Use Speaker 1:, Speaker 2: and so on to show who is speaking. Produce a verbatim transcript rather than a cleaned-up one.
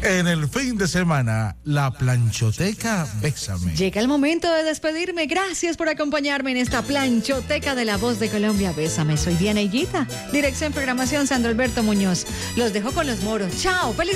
Speaker 1: En el fin de semana, la planchoteca Bésame.
Speaker 2: Llega el momento de despedirme. Gracias por acompañarme en esta planchoteca de La Voz de Colombia. Bésame. Soy Diana Higuita. Dirección Programación Sandro Alberto Muñoz. Los dejo con los moros. Chao. Feliz